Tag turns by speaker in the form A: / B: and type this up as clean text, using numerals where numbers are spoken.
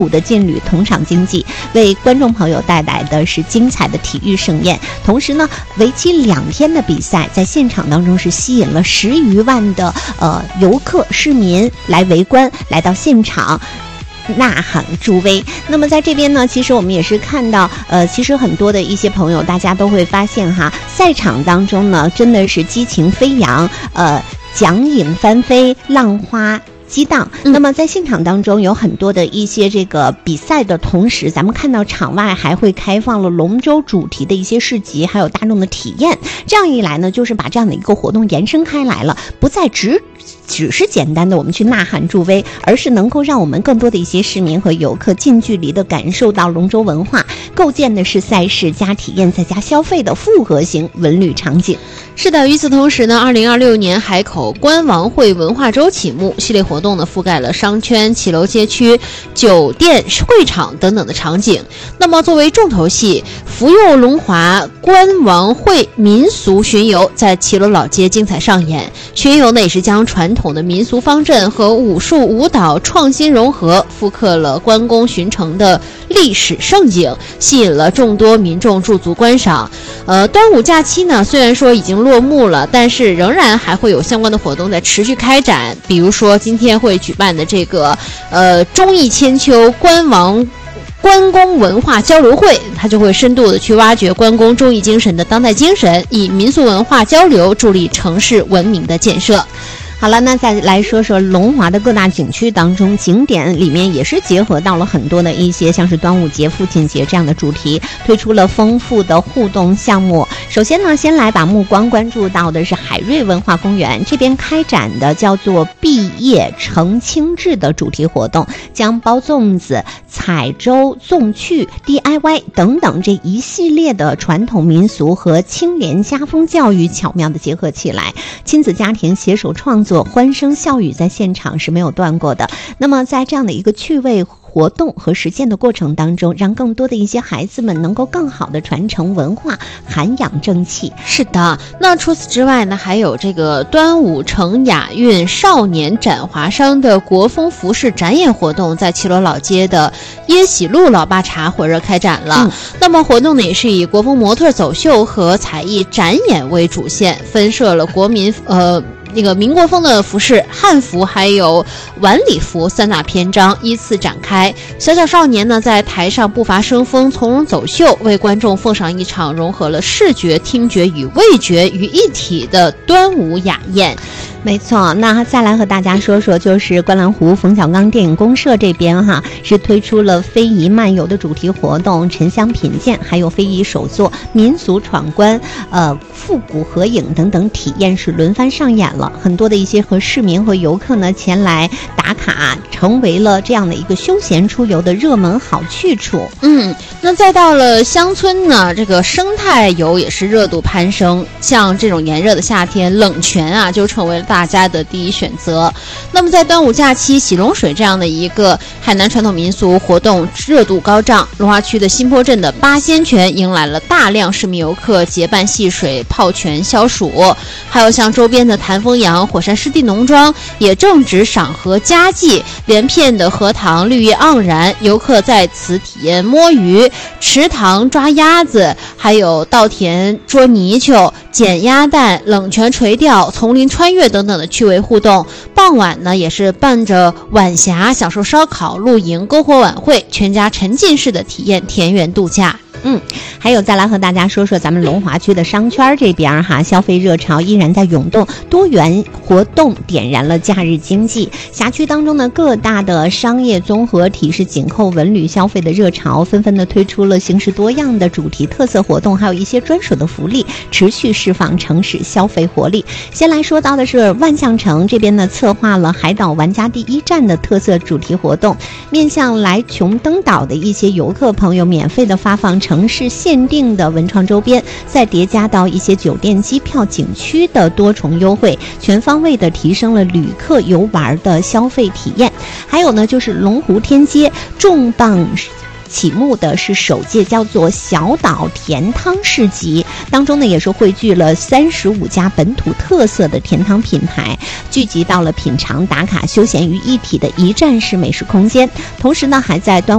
A: 的劲旅同场竞技，为观众朋友带来的是精彩的体育盛宴。同时呢，为期2天的比赛，在现场当中是吸引了10余万的游客市民来围观，来到现场呐喊助威。那么在这边呢，其实我们也是看到其实很多的一些朋友，大家都会发现哈，赛场当中呢真的是激情飞扬，桨影翻飞，浪花激荡。那么在现场当中有很多的一些这个比赛的同时，咱们看到场外还会开放了龙舟主题的一些市集，还有大众的体验。这样一来呢，就是把这样的一个活动延伸开来了，不再只是简单的我们去呐喊助威，而是能够让我们更多的一些市民和游客近距离的感受到龙舟文化，构建的是赛事加体验再加消费的复合型文旅场景。
B: 是的，与此同时呢，2026年海口观王会文化周启幕，系列活动呢覆盖了商圈、骑楼街区、酒店、会场等等的场景。那么作为重头戏，福佑龙华观王会民俗巡游在骑楼老街精彩上演。巡游呢也是将传统的民俗方阵和武术舞蹈创新融合，复刻了关公巡城的历史盛景，吸引了众多民众驻足观赏。端午假期呢虽然说已经落幕了，但是仍然还会有相关的活动在持续开展，比如说今天会举办的这个忠义千秋关公文化交流会，它就会深度的去挖掘关公忠义精神的当代精神，以民俗文化交流助力城市文明的建设。
A: 好了，那再来说说龙华的各大景区当中，景点里面也是结合到了很多的一些像是端午节、父亲节这样的主题，推出了丰富的互动项目。首先呢，先来把目光关注到的是海瑞文化公园，这边开展的叫做毕业成青制的主题活动，将包粽子、彩粥、粽趣、DIY 等等这一系列的传统民俗和青年家风教育巧妙的结合起来，亲子家庭携手创作，欢声笑语在现场是没有断过的。那么在这样的一个趣味活动和实践的过程当中，让更多的一些孩子们能够更好的传承文化，涵养正气。
B: 是的，那除此之外呢，还有这个端午城雅韵少年展华商的国风服饰展演活动，在齐罗老街的耶喜路老爸茶火热开展了。那么活动呢也是以国风模特走秀和才艺展演为主线，分设了国民民国风的服饰、汉服还有晚礼服3大篇章依次展开。小小少年呢在台上不乏生风，从容走秀，为观众奉上一场融合了视觉、听觉与味觉于一体的端午雅宴。
A: 没错，那再来和大家说说，就是观澜湖冯小刚电影公社这边哈，是推出了非遗漫游的主题活动，沉香品鉴，还有非遗手作、民俗闯关、复古合影等等体验是轮番上演了。很多的一些和市民和游客呢前来打卡，成为了这样的一个休闲出游的热门好去处。
B: 那再到了乡村呢，这个生态游也是热度攀升，像这种炎热的夏天，冷泉啊就成为了大家的第一选择。那么在端午假期，洗龙水这样的一个海南传统民俗活动热度高涨，龙华区的新坡镇的八仙泉迎来了大量市民游客结伴戏水、泡泉消暑，还有像周边的潭丰阳、火山湿地农庄也正值赏荷佳季，连片的荷塘绿叶盎然，游客在此体验摸鱼、池塘抓鸭子，还有稻田捉泥鳅、捡鸭蛋、冷泉垂钓、丛林穿越等等的趣味互动。傍晚呢也是伴着晚霞享受烧烤、露营、篝火晚会，全家沉浸式的体验田园度假。
A: 还有再来和大家说说咱们龙华区的商圈这边哈，消费热潮依然在涌动，多元活动点燃了假日经济。辖区当中的各大的商业综合体是紧扣文旅消费的热潮，纷纷的推出了形式多样的主题特色活动，还有一些专属的福利，持续释放城市消费活力。先来说到的是万象城这边呢，策划了海岛玩家第1站的特色主题活动，面向来琼登岛的一些游客朋友免费的发放城市限定的文创周边，再叠加到一些酒店、机票、景区的多重优惠，全方位的提升了旅客游玩的消费体验。还有呢，就是龙湖天街重磅启幕的是首届叫做小岛甜汤市集，当中呢也是汇聚了35家本土特色的甜汤品牌，聚集到了品尝、打卡、休闲于一体的一站式美食空间。同时呢，还在端